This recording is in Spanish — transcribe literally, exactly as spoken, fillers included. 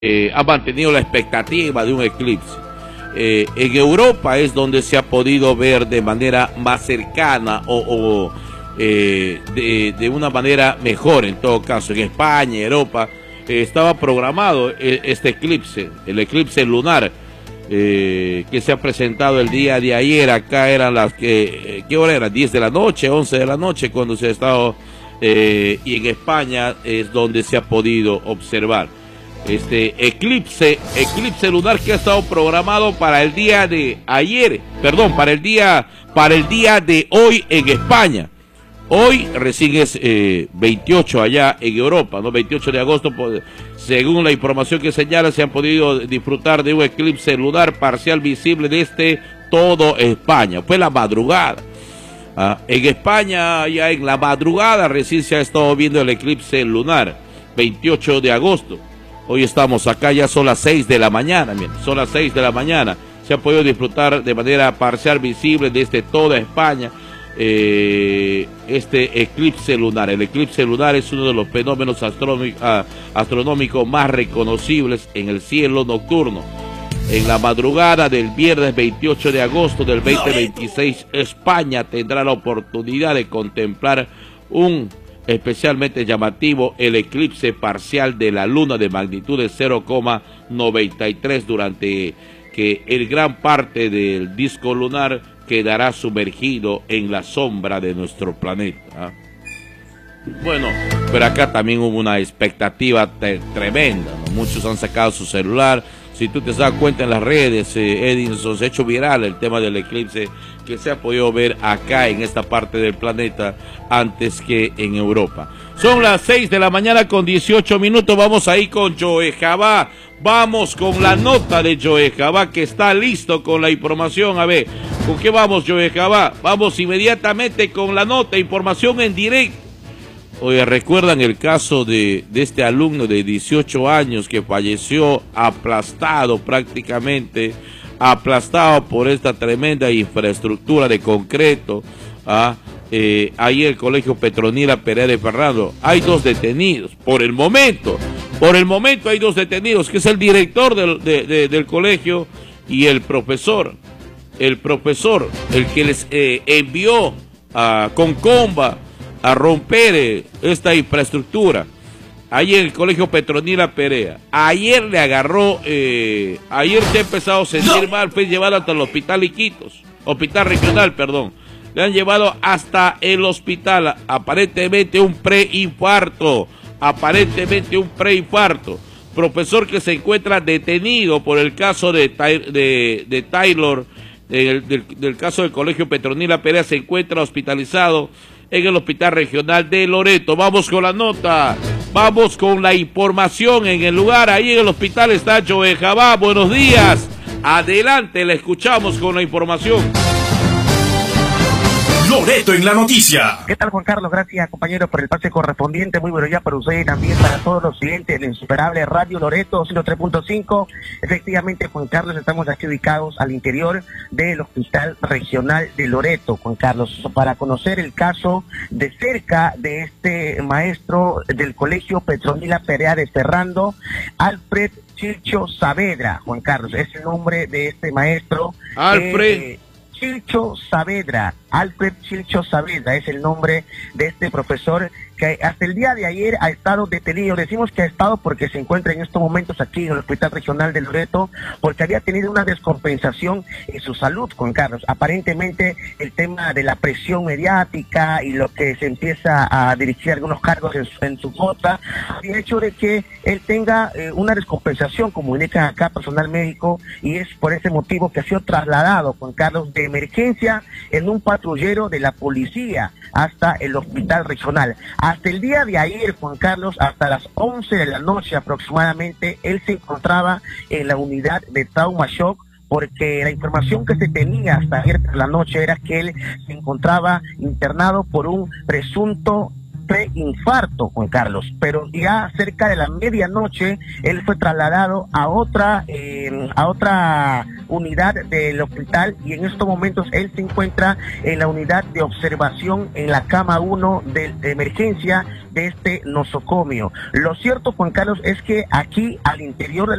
eh, ha mantenido la expectativa de un eclipse. Eh, en Europa es donde se ha podido ver de manera más cercana o, o eh, de, de una manera mejor en todo caso. En España, Europa, eh, estaba programado este eclipse, el eclipse lunar, eh, que se ha presentado el día de ayer. Acá eran las que, ¿qué hora era? diez de la noche, once de la noche cuando se ha estado, eh, y en España es donde se ha podido observar este eclipse, eclipse lunar que ha estado programado para el día de ayer, perdón, para el día, para el día de hoy en España. Hoy recién es eh, veintiocho allá en Europa, ¿no? veintiocho de agosto, pues, según la información que señala, se han podido disfrutar de un eclipse lunar parcial visible desde todo España. Fue la madrugada. Ah, en España, ya en la madrugada, recién se ha estado viendo el eclipse lunar, veintiocho de agosto. Hoy estamos acá, ya son las seis de la mañana, miren, son las seis de la mañana. Se ha podido disfrutar de manera parcial visible desde toda España eh, este eclipse lunar. El eclipse lunar es uno de los fenómenos astronómicos más reconocibles en el cielo nocturno. En la madrugada del viernes veintiocho de agosto del veinte veintiséis, España tendrá la oportunidad de contemplar un especialmente llamativo, el eclipse parcial de la luna de magnitud de cero coma noventa y tres, durante que el gran parte del disco lunar quedará sumergido en la sombra de nuestro planeta. Bueno, pero acá también hubo una expectativa tremenda, ¿no? Muchos han sacado su celular. Si tú te das cuenta en las redes, eh, Edinson, se ha hecho viral el tema del eclipse que se ha podido ver acá en esta parte del planeta antes que en Europa. Son las seis de la mañana con dieciocho minutos. Vamos ahí con Joe Jabá. Vamos con la nota de Joe Jabá, que está listo con la información. A ver, ¿con qué vamos, Joe Jabá? Vamos inmediatamente con la nota, información en directo. Oye, ¿recuerdan el caso de, de este alumno de dieciocho años que falleció aplastado prácticamente, aplastado por esta tremenda infraestructura de concreto? ¿Ah? Eh, ahí el colegio Petronila Perea de Ferrando. Hay dos detenidos, por el momento, por el momento hay dos detenidos, que es el director del, de, de, del colegio y el profesor, el profesor, el que les eh, envió a, con comba a romper eh, esta infraestructura. Ahí en el colegio Petronila Perea. Ayer le agarró, eh, ayer se ha empezado a sentir mal, fue llevado hasta el hospital Iquitos, hospital regional, perdón. Le han llevado hasta el hospital, aparentemente un preinfarto, aparentemente un preinfarto. Profesor que se encuentra detenido por el caso de, de, de Taylor, del, del, del caso del colegio Petronila Perea, se encuentra hospitalizado en el hospital regional de Loreto. Vamos con la nota, vamos con la información en el lugar. Ahí en el hospital está Joe Jabá. Buenos días, adelante, le escuchamos con la información. Loreto en la noticia. ¿Qué tal, Juan Carlos? Gracias, compañero, por el pase correspondiente. Muy bueno ya para usted y también para todos los clientes de la insuperable Radio Loreto ciento tres punto cinco. Efectivamente, Juan Carlos, estamos aquí ubicados al interior del Hospital Regional de Loreto, Juan Carlos, para conocer el caso de cerca de este maestro del colegio Petronila Perea de Ferrando, Alfred Chilcho Saavedra. Juan Carlos, es el nombre de este maestro. Alfred. Eh, Chilcho Saavedra, Alfred Chilcho Saavedra es el nombre de este profesor que hasta el día de ayer ha estado detenido. Decimos que ha estado porque se encuentra en estos momentos aquí en el Hospital Regional de Loreto, porque había tenido una descompensación en su salud, Juan Carlos. Aparentemente el tema de la presión mediática y lo que se empieza a dirigir algunos cargos en su, en su contra, el hecho de que él tenga eh, una descompensación, como indica acá personal médico, y es por ese motivo que ha sido trasladado, Juan Carlos, de emergencia en un patrullero de la policía hasta el Hospital Regional. Hasta el día de ayer, Juan Carlos, hasta las once de la noche aproximadamente, él se encontraba en la unidad de trauma shock, porque la información que se tenía hasta ayer por la noche era que él se encontraba internado por un presunto preinfarto, Juan Carlos, pero ya cerca de la medianoche él fue trasladado a otra eh, a otra unidad del hospital y en estos momentos él se encuentra en la unidad de observación en la cama uno de, de emergencia de este nosocomio. Lo cierto, Juan Carlos, es que aquí al interior del